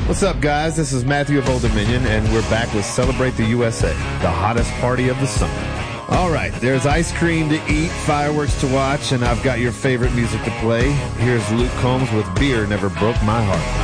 What's up, guys? This is Matthew of Old Dominion, and we're back with Celebrate the USA, the hottest party of the summer. All right, there's ice cream to eat, fireworks to watch, and I've got your favorite music to play. Here's Luke Combs with Beer Never Broke My Heart.